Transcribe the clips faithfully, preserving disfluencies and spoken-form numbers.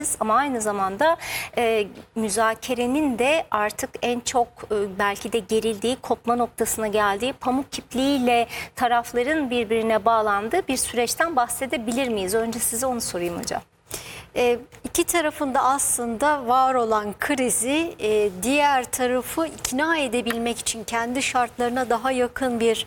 Ama aynı zamanda e, müzakerenin de artık en çok e, belki de gerildiği, kopma noktasına geldiği, pamuk ipliğiyle tarafların birbirine bağlandığı bir süreçten bahsedebilir miyiz? Önce size onu sorayım hocam. E, iki tarafında aslında var olan krizi e, diğer tarafı ikna edebilmek için kendi şartlarına daha yakın bir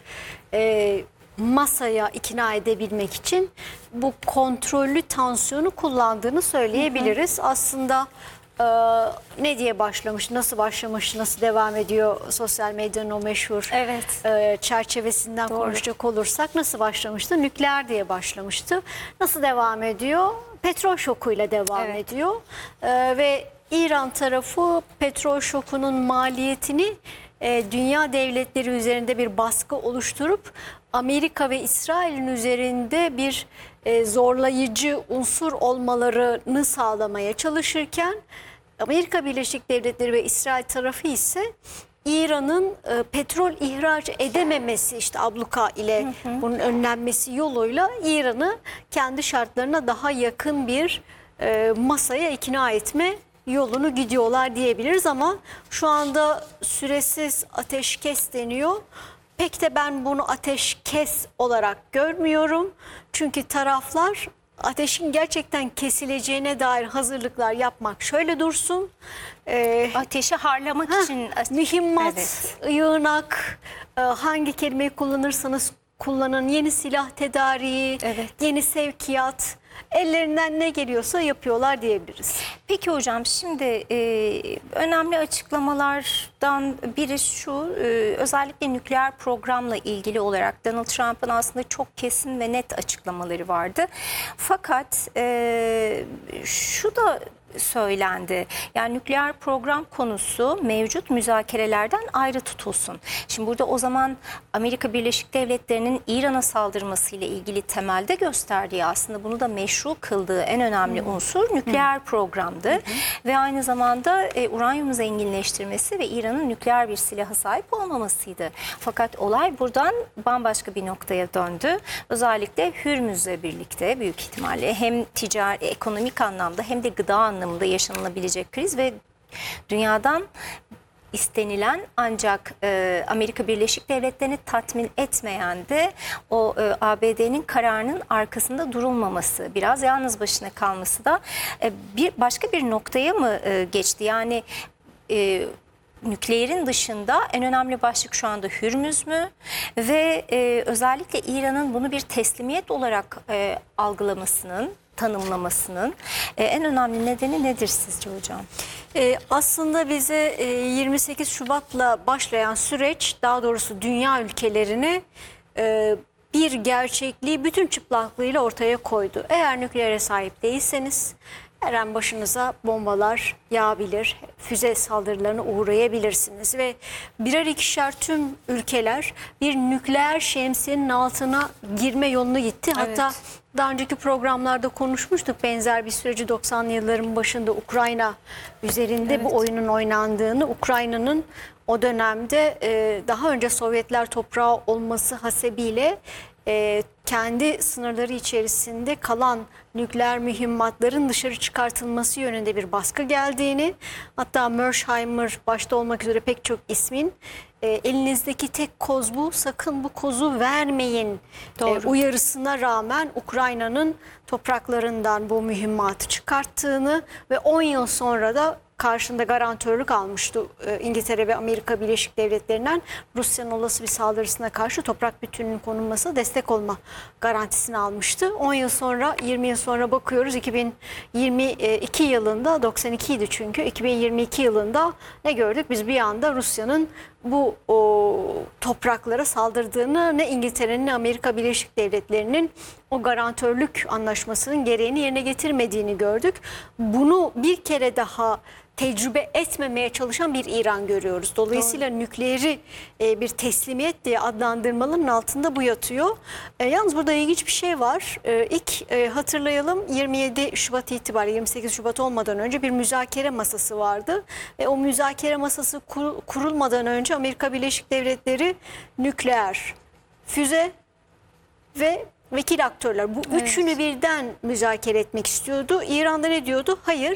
e, masaya ikna edebilmek için bu kontrollü tansiyonu kullandığını söyleyebiliriz. Hı hı. Aslında e, ne diye başlamış, nasıl başlamış, nasıl devam ediyor sosyal medyanın o meşhur evet. e, çerçevesinden Doğru. konuşacak olursak nasıl başlamıştı? Nükleer diye başlamıştı. Nasıl devam ediyor? Petrol şokuyla devam evet. ediyor ee, ve İran tarafı petrol şokunun maliyetini e, dünya devletleri üzerinde bir baskı oluşturup Amerika ve İsrail'in üzerinde bir e, zorlayıcı unsur olmalarını sağlamaya çalışırken Amerika Birleşik Devletleri ve İsrail tarafı ise İran'ın e, petrol ihraç edememesi, işte abluka ile hı hı. bunun önlenmesi yoluyla İran'ı kendi şartlarına daha yakın bir e, masaya ikna etme yolunu gidiyorlar diyebiliriz. Ama şu anda süresiz ateşkes deniyor. Pek de ben bunu ateşkes olarak görmüyorum. Çünkü taraflar ateşin gerçekten kesileceğine dair hazırlıklar yapmak şöyle dursun. Ee, Ateşi harlamak heh, için. Mühimmat, evet. yığınak, e, hangi kelimeyi kullanırsanız kullanın, yeni silah tedariği, evet. yeni sevkiyat, ellerinden ne geliyorsa yapıyorlar diyebiliriz. Peki hocam, şimdi e, önemli açıklamalardan biri şu, e, özellikle nükleer programla ilgili olarak Donald Trump'ın aslında çok kesin ve net açıklamaları vardı. Fakat e, şu da söylendi. Yani nükleer program konusu mevcut müzakerelerden ayrı tutulsun. Şimdi burada o zaman Amerika Birleşik Devletleri'nin İran'a saldırmasıyla ilgili temelde gösterdiği, aslında bunu da meşru kıldığı en önemli hmm. unsur nükleer hmm. programdı. Hmm. Ve aynı zamanda e, uranyum zenginleştirmesi ve İran'ın nükleer bir silaha sahip olmamasıydı. Fakat olay buradan bambaşka bir noktaya döndü. Özellikle Hürmüz'le birlikte büyük ihtimalle hem ticari, ekonomik anlamda hem de gıda anlamında yaşanılabilecek kriz ve dünyadan istenilen ancak e, Amerika Birleşik Devletleri'ni tatmin etmeyen de o e, A B D'nin kararının arkasında durulmaması, biraz yalnız başına kalması da e, bir başka bir noktaya mı e, geçti? Yani e, nükleerin dışında en önemli başlık şu anda Hürmüz mü? Ve e, özellikle İran'ın bunu bir teslimiyet olarak e, algılamasının, tanımlamasının e, en önemli nedeni nedir sizce hocam? E, aslında bize e, yirmi sekiz Şubat'la başlayan süreç, daha doğrusu dünya ülkelerini e, bir gerçekliği bütün çıplaklığıyla ortaya koydu. Eğer nükleere sahip değilseniz her an başınıza bombalar yağabilir, füze saldırılarına uğrayabilirsiniz ve birer ikişer tüm ülkeler bir nükleer şemsiyenin altına girme yolunu gitti. Evet. Hatta daha önceki programlarda konuşmuştuk, benzer bir süreci doksanlı yılların başında Ukrayna üzerinde evet. bu oyunun oynandığını, Ukrayna'nın o dönemde e, daha önce Sovyetler toprağı olması hasebiyle e, kendi sınırları içerisinde kalan nükleer mühimmatların dışarı çıkartılması yönünde bir baskı geldiğini, hatta Mersheimer başta olmak üzere pek çok ismin e, elinizdeki tek koz bu, sakın bu kozu vermeyin e, uyarısına rağmen Ukrayna'nın topraklarından bu mühimmatı çıkarttığını ve on yıl sonra da karşında garantörlük almıştı e, İngiltere ve Amerika Birleşik Devletleri'nden Rusya'nın olası bir saldırısına karşı toprak bütünlüğünün korunmasına destek olma garantisini almıştı. on yıl sonra, yirmi yıl sonra bakıyoruz, iki bin yirmi iki yılında, doksan iki idi çünkü, iki bin yirmi iki yılında ne gördük? Biz bir anda Rusya'nın bu o, topraklara saldırdığını, ne İngiltere'nin ne Amerika Birleşik Devletleri'nin o garantörlük anlaşmasının gereğini yerine getirmediğini gördük. Bunu bir kere daha tecrübe etmemeye çalışan bir İran görüyoruz. Dolayısıyla Doğru. nükleeri e, bir teslimiyet diye adlandırmaların altında bu yatıyor. E, yalnız burada ilginç bir şey var. E, ilk e, hatırlayalım, yirmi yedi Şubat itibariyle, yirmi sekiz Şubat olmadan önce bir müzakere masası vardı. Ve o müzakere masası kur, kurulmadan önce Amerika Birleşik Devletleri nükleer, füze ve vekil aktörler bu Evet. üçünü birden müzakere etmek istiyordu. İran'da ne diyordu? Hayır,